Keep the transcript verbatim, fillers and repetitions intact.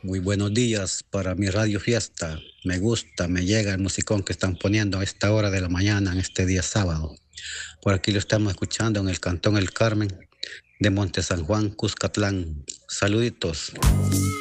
Muy buenos días para mi radio fiesta. Me gusta, me llega el musicón que están poniendo a esta hora de la mañana en este día sábado. Por aquí lo estamos escuchando en el Cantón El Carmen de Monte San Juan, Cuscatlán. Saluditos.